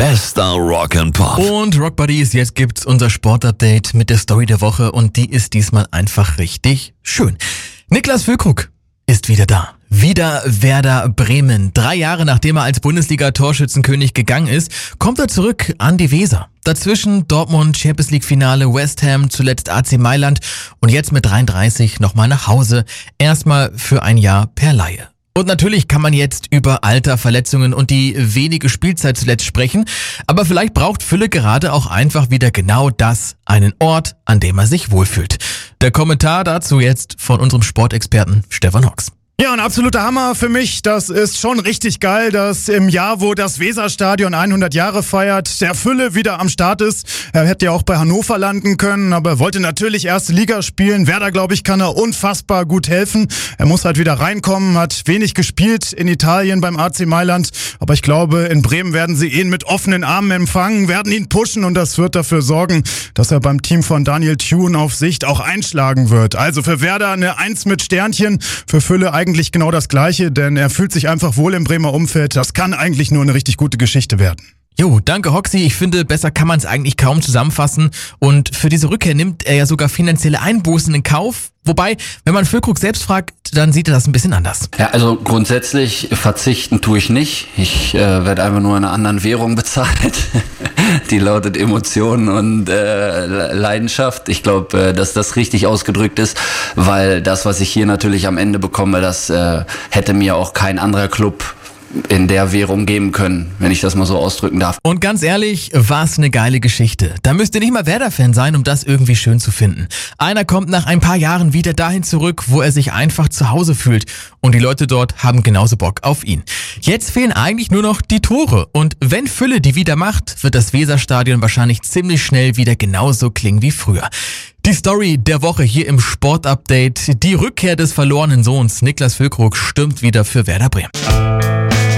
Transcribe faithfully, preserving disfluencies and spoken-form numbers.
Bester Rock and Pop. Und Rock Buddies, jetzt gibt's unser Sportupdate mit der Story der Woche und die ist diesmal einfach richtig schön. Niklas Füllkrug ist wieder da. Wieder Werder Bremen. Drei Jahre nachdem er als Bundesliga-Torschützenkönig gegangen ist, kommt er zurück an die Weser. Dazwischen Dortmund, Champions League Finale, West Ham, zuletzt A C Mailand und jetzt mit dreiunddreißig nochmal nach Hause. Erstmal für ein Jahr per Leihe. Und natürlich kann man jetzt über Alter, Verletzungen und die wenige Spielzeit zuletzt sprechen, aber vielleicht braucht Fülle gerade auch einfach wieder genau das, einen Ort, an dem er sich wohlfühlt. Der Kommentar dazu jetzt von unserem Sportexperten Stefan Hocks. Ja, ein absoluter Hammer für mich. Das ist schon richtig geil, dass im Jahr, wo das Weserstadion hundert Jahre feiert, der Fülle wieder am Start ist. Er hätte ja auch bei Hannover landen können, aber er wollte natürlich erste Liga spielen. Werder, glaube ich, kann er unfassbar gut helfen. Er muss halt wieder reinkommen, hat wenig gespielt in Italien beim A C Mailand. Aber ich glaube, in Bremen werden sie ihn mit offenen Armen empfangen, werden ihn pushen und das wird dafür sorgen, dass er beim Team von Daniel Thune auf Sicht auch einschlagen wird. Also für Werder eine Eins mit Sternchen, für Fülle eigentlich genau das Gleiche, denn er fühlt sich einfach wohl im Bremer Umfeld. Das kann eigentlich nur eine richtig gute Geschichte werden. Jo, danke Hoxie. Ich finde, besser kann man es eigentlich kaum zusammenfassen. Und für diese Rückkehr nimmt er ja sogar finanzielle Einbußen in Kauf. Wobei, wenn man Füllkrug selbst fragt, dann sieht er das ein bisschen anders. Ja, also grundsätzlich verzichten tue ich nicht. Ich äh, werde einfach nur in einer anderen Währung bezahlt. Die lautet Emotionen und äh, Leidenschaft. Ich glaube, äh, dass das richtig ausgedrückt ist, weil das, was ich hier natürlich am Ende bekomme, das äh, hätte mir auch kein anderer Club in der Währung geben können, wenn ich das mal so ausdrücken darf. Und ganz ehrlich, war's eine geile Geschichte. Da müsst ihr nicht mal Werder-Fan sein, um das irgendwie schön zu finden. Einer kommt nach ein paar Jahren wieder dahin zurück, wo er sich einfach zu Hause fühlt. Und die Leute dort haben genauso Bock auf ihn. Jetzt fehlen eigentlich nur noch die Tore. Und wenn Fülle die wieder macht, wird das Weserstadion wahrscheinlich ziemlich schnell wieder genauso klingen wie früher. Die Story der Woche hier im Sportupdate. Die Rückkehr des verlorenen Sohns. Niklas Füllkrug stürmt wieder für Werder Bremen.